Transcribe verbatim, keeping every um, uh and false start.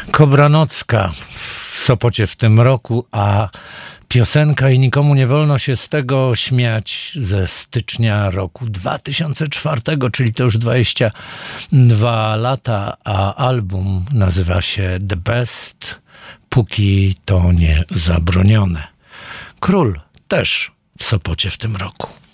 Kobranocka w Sopocie w tym roku, a piosenka i nikomu nie wolno się z tego śmiać ze stycznia roku dwa tysiące czwartego, czyli to już dwadzieścia dwa lata, a album nazywa się The Best, póki to nie zabronione. Król też w Sopocie w tym roku.